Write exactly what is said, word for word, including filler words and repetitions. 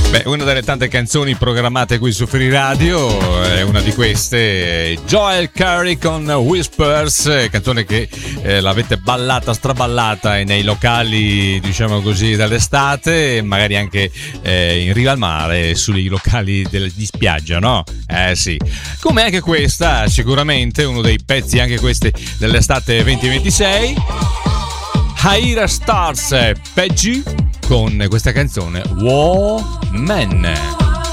Beh, una delle tante canzoni programmate qui su Free Radio è una di queste, Joel Corry con Whispers, canzone che eh, l'avete ballata, straballata nei locali, diciamo così, dell'estate, magari anche eh, in riva al mare, sui locali del, di spiaggia, no? Eh sì. Come anche questa, sicuramente uno dei pezzi anche questi dell'estate venti ventisei, Haira Stars Peggy con questa canzone Woman.